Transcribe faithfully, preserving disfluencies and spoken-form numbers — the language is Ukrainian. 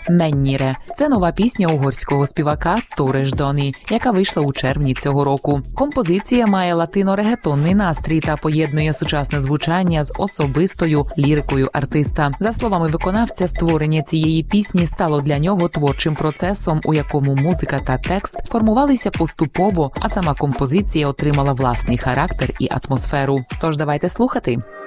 «Менніре». Це нова пісня угорського співака Тореш Доні, яка вийшла у червні цього року. Композиція має латино-регетонний настрій та поєднує сучасне звучання з особистою лірикою артиста. За словами виконавця, створення цієї пісні стало для нього творчим процесом, у якому музика та текст формувалися поступово, а сама композиція отримала власний характер і атмосферу. Тож давайте слухати.